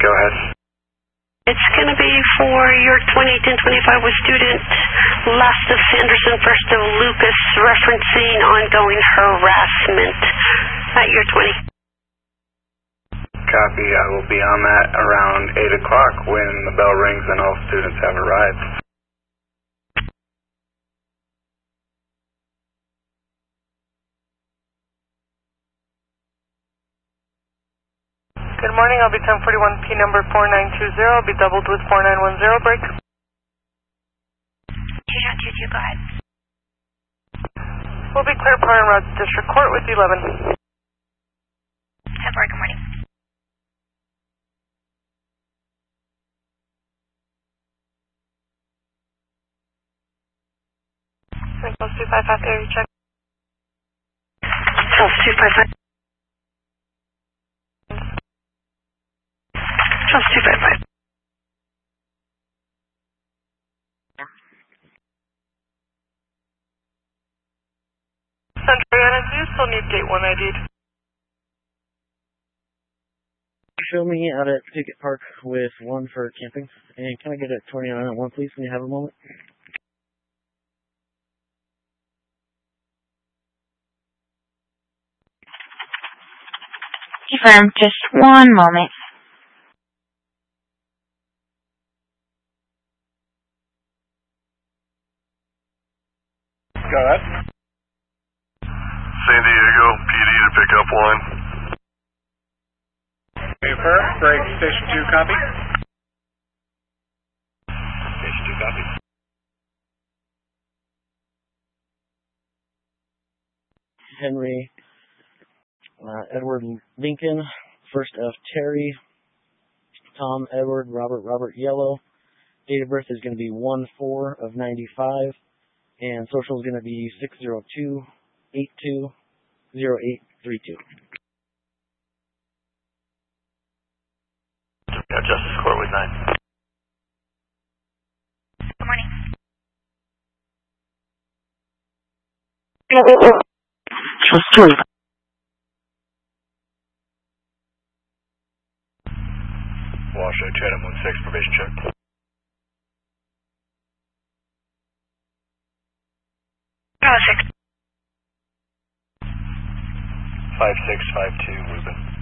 Go ahead. It's going to be for your 2010-25 with student, last of Sanderson, first of Lucas, referencing ongoing harassment at year 20. Copy. I will be on that around 8 o'clock when the bell rings and all students have arrived. Good morning, I'll be 1041P number 4920. I'll be doubled with 4910, break. 2.22, go ahead. We'll be clear prior and route to District Court with 11. 10-4, good morning. Plus 255 area check. Plus 255. Plus 255. Central Anna, do you still need gate 1 ID'd? Show me out at Pickett Park with 1 for camping. And can I get a 29 at 1, please, when you have a moment? Confirm, just 1 moment. Go ahead. San Diego, PD to pick up 1. Paper, break, station 2, copy. Station 2, copy. Henry, Edward Lincoln, first of Terry, Tom, Edward, Robert Yellow. Date of birth is going to be 1/4 of 95, and social is going to be 602-820832. Yeah, Justice Court with 9. Good morning. Just 2. Washoe, Chatham 16, probation check. 6. 5652, Ruben.